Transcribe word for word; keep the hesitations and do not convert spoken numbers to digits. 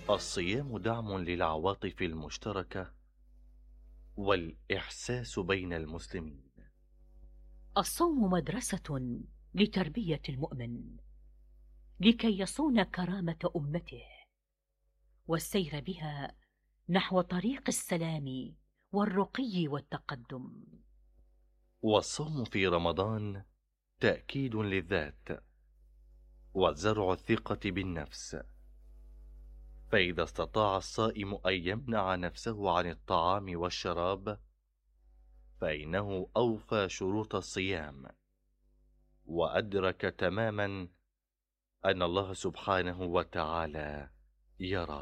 الصيام دعم للعواطف المشتركة والإحساس بين المسلمين. الصوم مدرسة لتربية المؤمن لكي يصون كرامة أمته والسير بها نحو طريق السلام والرقي والتقدم. والصوم في رمضان تأكيد للذات وزرع الثقة بالنفس، فإذا استطاع الصائم أن يمنع نفسه عن الطعام والشراب فإنه أوفى شروط الصيام، وأدرك تماما أن الله سبحانه وتعالى يرى.